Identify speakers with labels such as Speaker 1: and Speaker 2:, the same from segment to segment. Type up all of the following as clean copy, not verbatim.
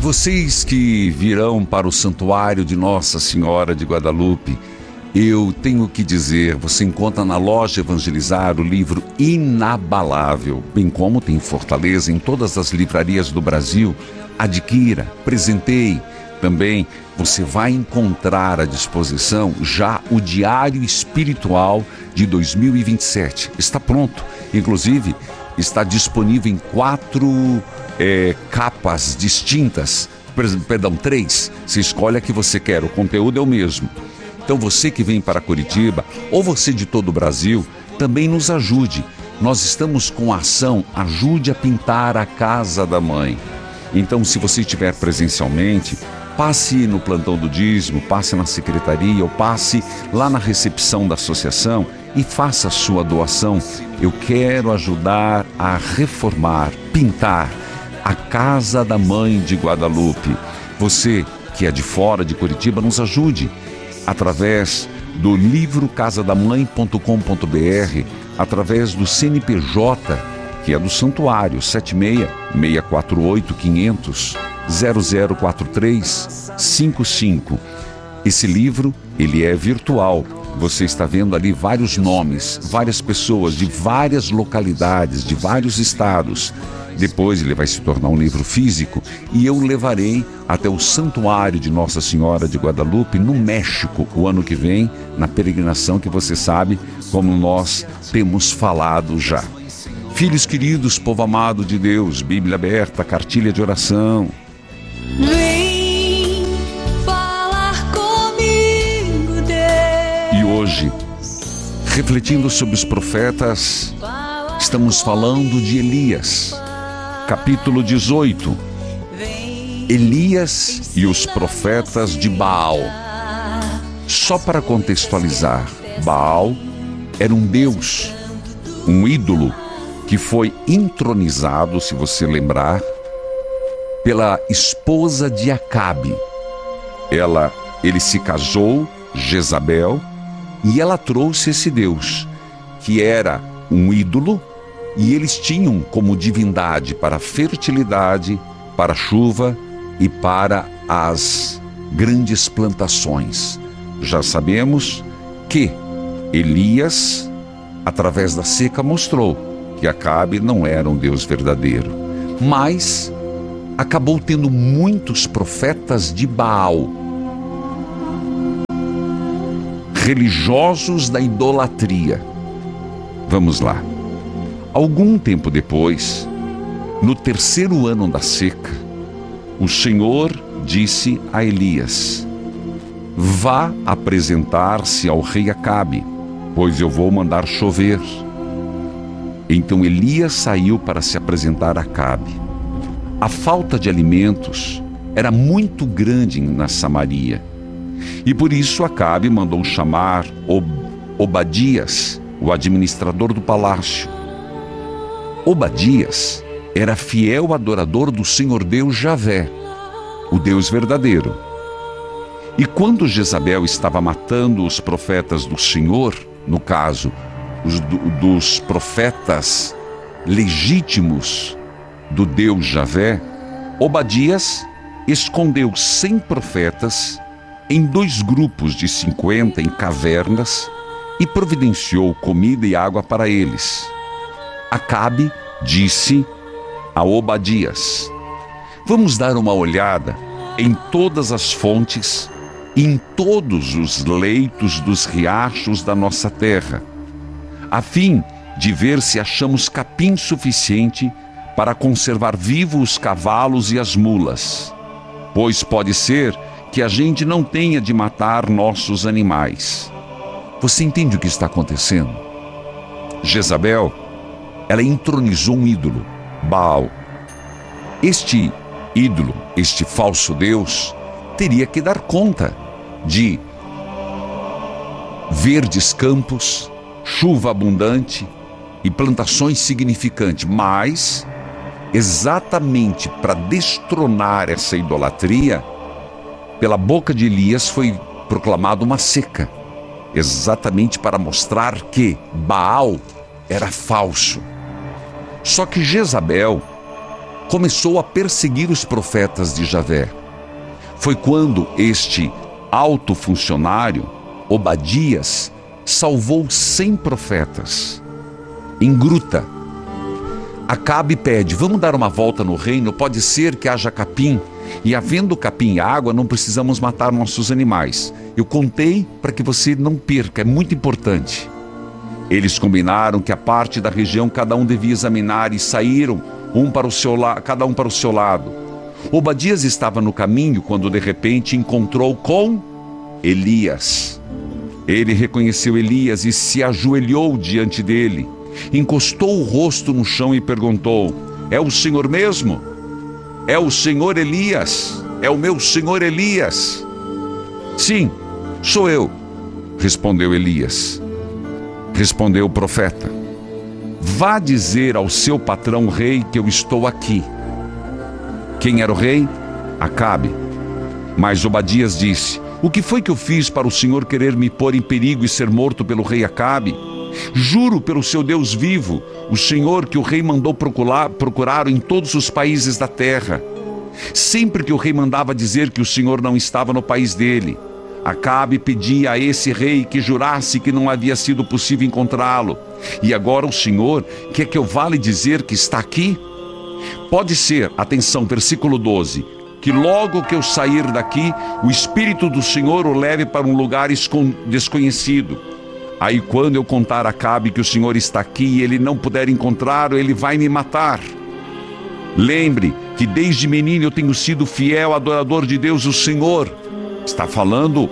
Speaker 1: Vocês que virão para o santuário de Nossa Senhora de Guadalupe, eu tenho que dizer, você encontra na loja Evangelizar o livro Inabalável, bem como tem em Fortaleza, em todas as livrarias do Brasil. Adquira, presenteie. Também você vai encontrar à disposição já o Diário Espiritual de 2027. Está pronto, inclusive está disponível em 4 capas distintas, perdão, 3. Você escolhe a que você quer, o conteúdo é o mesmo. Então você que vem para Curitiba, ou você de todo o Brasil, também nos ajude. Nós estamos com a ação Ajude a Pintar a Casa da Mãe. Então, se você estiver presencialmente, passe no plantão do dízimo, passe na secretaria ou passe lá na recepção da associação e faça a sua doação. Eu quero ajudar a reformar, pintar a Casa da Mãe de Guadalupe. Você que é de fora de Curitiba, nos ajude através do livro casadamãe.com.br, através do CNPJ, que é do Santuário, 76-648-500-0043-55. Esse livro, ele é virtual. Você está vendo ali vários nomes, várias pessoas de várias localidades, de vários estados. Depois ele vai se tornar um livro físico e eu levarei até o Santuário de Nossa Senhora de Guadalupe, no México, o ano que vem, na peregrinação que você sabe, como nós temos falado já. Filhos queridos, povo amado de Deus, Bíblia aberta, cartilha de oração.
Speaker 2: Vem falar comigo, Deus.
Speaker 1: E hoje, refletindo sobre os profetas, estamos falando de Elias, capítulo 18. Elias e os profetas de Baal. Só para contextualizar, Baal era um deus, um ídolo, que foi entronizado, se você lembrar, pela esposa de Acabe. Ele se casou, Jezabel, e ela trouxe esse Deus, que era um ídolo, e eles tinham como divindade para a fertilidade, para a chuva e para as grandes plantações. Já sabemos que Elias, através da seca, mostrou que Acabe não era um Deus verdadeiro, mas acabou tendo muitos profetas de Baal, religiosos da idolatria. Vamos lá. Algum tempo depois, no 3º ano da seca, o Senhor disse a Elias: vá apresentar-se ao rei Acabe, pois eu vou mandar chover. Então Elias saiu para se apresentar a Acabe. A falta de alimentos era muito grande na Samaria, e por isso Acabe mandou chamar Obadias, o administrador do palácio. Obadias era fiel adorador do Senhor Deus Javé, o Deus verdadeiro. E quando Jezabel estava matando os profetas do Senhor, no caso, dos profetas legítimos do Deus Javé, Obadias escondeu 100 profetas em 2 grupos de 50 em cavernas e providenciou comida e água para eles. Acabe disse a Obadias: vamos dar uma olhada em todas as fontes e em todos os leitos dos riachos da nossa terra, a fim de ver se achamos capim suficiente para conservar vivos os cavalos e as mulas, pois pode ser que a gente não tenha de matar nossos animais. Você entende o que está acontecendo? Jezabel, ela entronizou um ídolo, Baal. Este ídolo, este falso Deus, teria que dar conta de verdes campos, chuva abundante e plantações significantes, mas exatamente para destronar essa idolatria, pela boca de Elias foi proclamada uma seca, exatamente para mostrar que Baal era falso. Só que Jezabel, começou a perseguir os profetas de Javé. Foi quando este alto funcionário, Obadias, salvou 100 profetas. Em gruta, Acabe pede: vamos dar uma volta no reino, pode ser que haja capim, e havendo capim e água, não precisamos matar nossos animais. Eu contei para que você não perca, é muito importante. Eles combinaram que a parte da região cada um devia examinar e saíram cada um para o seu lado. Obadias estava no caminho quando de repente encontrou com Elias. Ele reconheceu Elias e se ajoelhou diante dele. Encostou o rosto no chão e perguntou: é o Senhor mesmo? É o Senhor Elias? É o meu Senhor Elias? Sim, sou eu, respondeu Elias. Respondeu o profeta: vá dizer ao seu patrão rei que eu estou aqui. Quem era o rei? Acabe. Mas Obadias disse: o que foi que eu fiz para o Senhor querer me pôr em perigo e ser morto pelo rei Acabe? Juro pelo seu Deus vivo, o Senhor, que o rei mandou procurar em todos os países da terra. Sempre que o rei mandava dizer que o Senhor não estava no país dele, Acabe pedia a esse rei que jurasse que não havia sido possível encontrá-lo. E agora o Senhor quer que eu vá lhe dizer que está aqui? Pode ser, atenção, versículo 12, que logo que eu sair daqui, o Espírito do Senhor o leve para um lugar desconhecido. Aí quando eu contar a Acabe que o Senhor está aqui e ele não puder encontrá-lo, ele vai me matar. Lembre que desde menino eu tenho sido fiel adorador de Deus, o Senhor. Está falando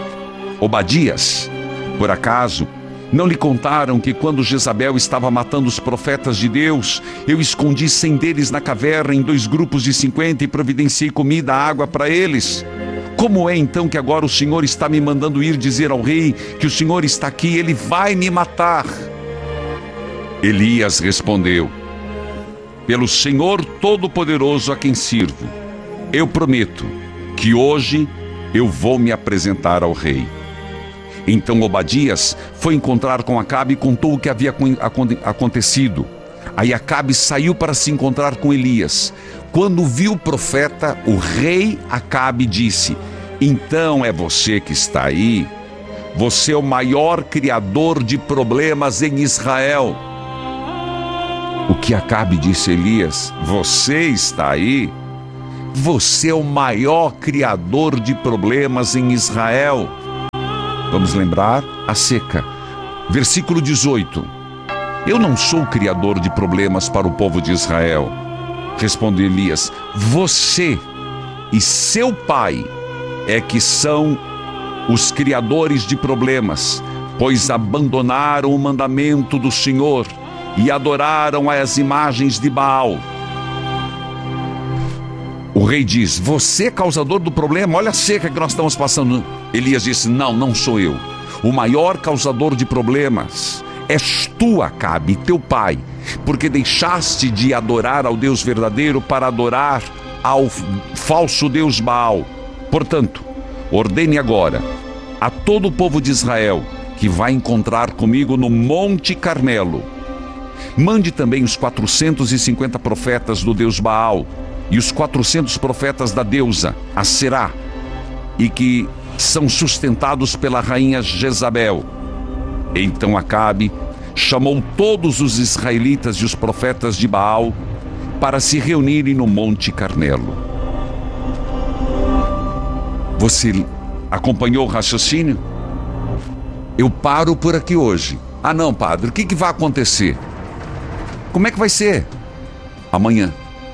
Speaker 1: Obadias. Por acaso, não lhe contaram que quando Jezabel estava matando os profetas de Deus, eu escondi 100 deles na caverna em 2 grupos de 50 e providenciei comida e água para eles? Como é então que agora o Senhor está me mandando ir dizer ao rei que o Senhor está aqui e ele vai me matar? Elias respondeu: pelo Senhor Todo-Poderoso a quem sirvo, eu prometo que hoje eu vou me apresentar ao rei. Então Obadias foi encontrar com Acabe e contou o que havia acontecido. Aí Acabe saiu para se encontrar com Elias. Quando viu o profeta, o rei Acabe disse: então é você que está aí? Você é o maior criador de problemas em Israel. O que Acabe disse a Elias? Você está aí? Você é o maior criador de problemas em Israel. Vamos lembrar a seca. Versículo 18. Eu não sou criador de problemas para o povo de Israel. Respondeu Elias: você e seu pai é que são os criadores de problemas, pois abandonaram o mandamento do Senhor e adoraram as imagens de Baal. O rei diz: você é causador do problema, olha a seca que nós estamos passando. Elias disse: não sou eu. O maior causador de problemas és tu, Acabe, teu pai, porque deixaste de adorar ao Deus verdadeiro para adorar ao falso Deus Baal. Portanto, ordene agora a todo o povo de Israel que vai encontrar comigo no Monte Carmelo. Mande também os 450 profetas do Deus Baal e os 400 profetas da deusa Aserá, e que são sustentados pela rainha Jezabel. Então Acabe chamou todos os israelitas e os profetas de Baal para se reunirem no Monte Carmelo. Você acompanhou o raciocínio? Eu paro por aqui hoje. Ah não, padre, o que vai acontecer? Como é que vai ser? Amanhã.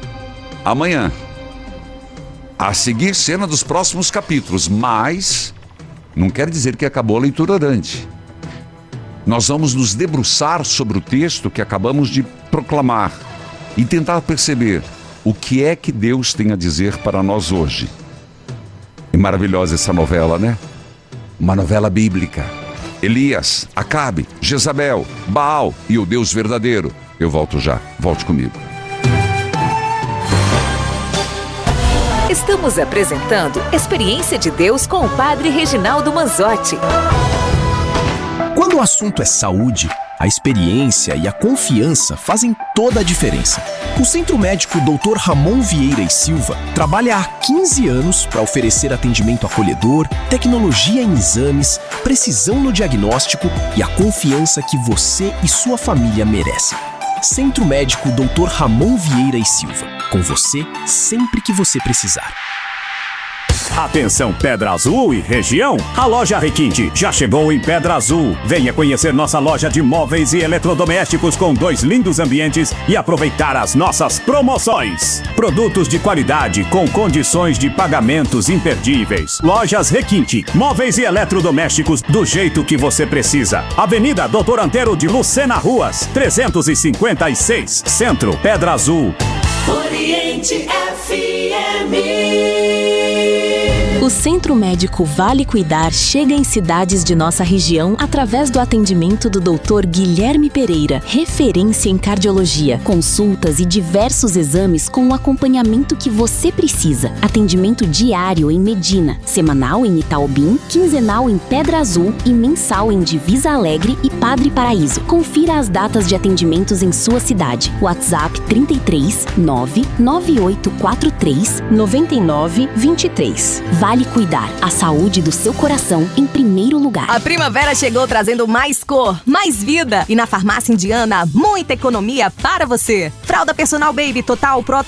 Speaker 1: A seguir, cena dos próximos capítulos, mas não quer dizer que acabou a leitura orante. Nós vamos nos debruçar sobre o texto que acabamos de proclamar e tentar perceber o que é que Deus tem a dizer para nós hoje. É maravilhosa essa novela, né? Uma novela bíblica. Elias, Acabe, Jezabel, Baal e o Deus verdadeiro. Eu volto já, volte comigo.
Speaker 3: Estamos apresentando Experiência de Deus com o Padre Reginaldo Manzotti.
Speaker 4: Quando o assunto é saúde, A experiência e a confiança fazem toda a diferença. O Centro Médico Dr. Ramon Vieira e Silva trabalha há 15 anos para oferecer atendimento acolhedor, tecnologia em exames, precisão no diagnóstico e a confiança que você e sua família merecem. Centro Médico Dr. Ramon Vieira e Silva. Com você sempre que você precisar.
Speaker 5: Atenção Pedra Azul e região, a loja Requinte já chegou em Pedra Azul. Venha conhecer nossa loja de móveis e eletrodomésticos com 2 lindos ambientes e aproveitar as nossas promoções. Produtos de qualidade com condições de pagamentos imperdíveis. Lojas Requinte, móveis e eletrodomésticos do jeito que você precisa. Avenida Doutor Antero de Lucena Ruas, 356, Centro, Pedra Azul.
Speaker 2: Oriente FM.
Speaker 6: O Centro Médico Vale Cuidar chega em cidades de nossa região através do atendimento do Dr. Guilherme Pereira, referência em cardiologia, consultas e diversos exames com o acompanhamento que você precisa. Atendimento diário em Medina, semanal em Itaobim, quinzenal em Pedra Azul e mensal em Divisa Alegre e Padre Paraíso. Confira as datas de atendimentos em sua cidade. WhatsApp 33 99843 9923. Vale Cuidar, a saúde do seu coração em primeiro lugar.
Speaker 3: A primavera chegou trazendo mais cor, mais vida. E na Farmácia Indiana, muita economia para você. Fralda Personal Baby Total Pro